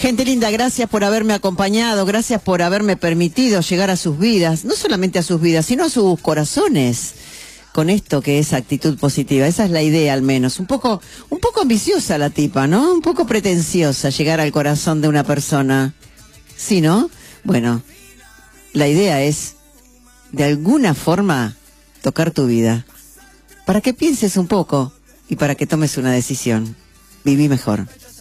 Gente linda, gracias por haberme acompañado, gracias por haberme permitido llegar a sus vidas, no solamente a sus vidas, sino a sus corazones, con esto que es actitud positiva. Esa es la idea, al menos. Un poco ambiciosa la tipa, ¿no? Un poco pretenciosa llegar al corazón de una persona. ¿Sí, no? Bueno, la idea es, de alguna forma, tocar tu vida, para que pienses un poco y para que tomes una decisión. Viví mejor.